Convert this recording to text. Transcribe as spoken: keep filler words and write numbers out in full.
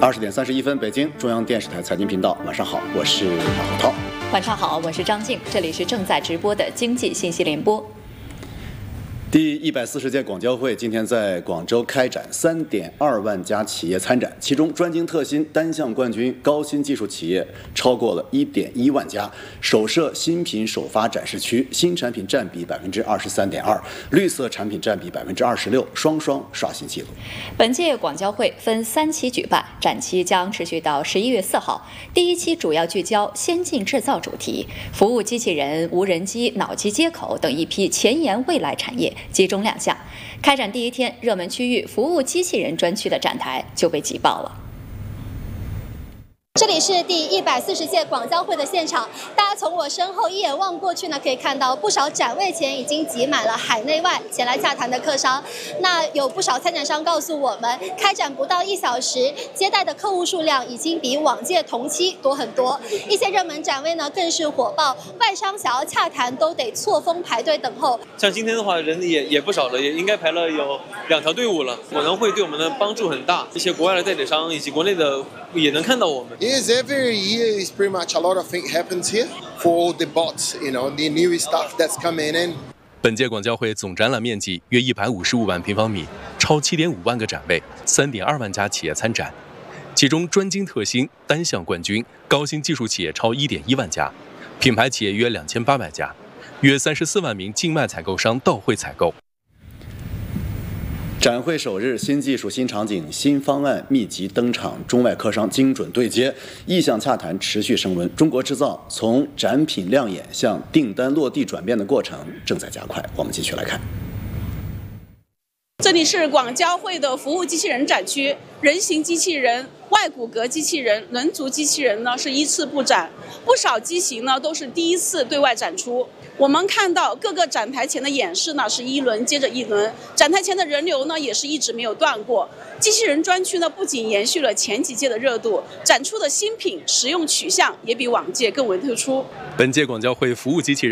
二十点三十一分，北京中央电视台财经频道，晚上好，我是马洪涛。 晚上好，我是张静，这里是正在直播的经济信息联播。 第一百四十届广交会今天在广州开展，三点二万家企业参展，其中专精特新单项冠军高新技术企业超过了一点一万家，首设新品首发展示区，新产品占比百分之二十三点二，绿色产品占比百分之二十六，双双刷新纪录。 本届广交会分三期举办，展期将持续到十一月四号。第一期主要聚焦先进制造主题，服务机器人、无人机、脑机接口等一批前沿未来产业集中亮相。开展第一天，热门区域服务机器人专区的展台就被挤爆了。 这里是第一百四十届广交会的现场，大家从我身后一眼望过去呢，可以看到不少展位前已经挤满了海内外前来洽谈的客商。那有不少参展商告诉我们，开展不到一小时，接待的客户数量已经比往届同期多很多。一些热门展位呢更是火爆，外商想要洽谈都得错峰排队等候。 像今天的话，人也也不少了，也应该排了有两条队伍了。可能会对我们的帮助很大，一些国外的代理商以及国内的也能看到我们。 Yes, every year is pretty much a lot of things happens here for all the bots, you know, the new stuff that's coming in. 本届广交会总展览面积约一百五十五万平方米，超七点五万个展位，三点二万家企业参展，其中专精特新单项冠军高新技术企业超一点一万家，品牌企业约两千八百家，约三十四万名境外采购商到会采购。 展会首日，新技术、新场景、新方案密集登场，中外客商精准对接，意向洽谈持续升温。中国制造从展品亮眼向订单落地转变的过程正在加快。我们继续来看。 这里是广交会的服务机器人展区，人形机器人、外骨骼机器人、轮足机器人呢是依次布展，不少机型呢都是第一次对外展出。我们看到各个展台前的演示呢是一轮接着一轮，展台前的人流呢也是一直没有断过。机器人专区呢不仅延续了前几届的热度，展出的新品实用取向也比往届更为突出。 本届广交会服务机器人